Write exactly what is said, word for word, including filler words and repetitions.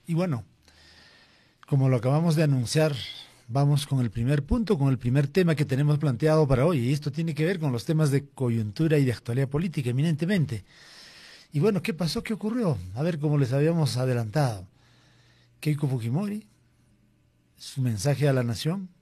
Y bueno, como lo acabamos de anunciar, vamos con el primer punto, con el primer tema que tenemos planteado para hoy. Y esto tiene que ver con los temas de coyuntura y de actualidad política, eminentemente. Y bueno, ¿qué pasó? ¿Qué ocurrió? A ver, como les habíamos adelantado, Keiko Fujimori, su mensaje a la nación,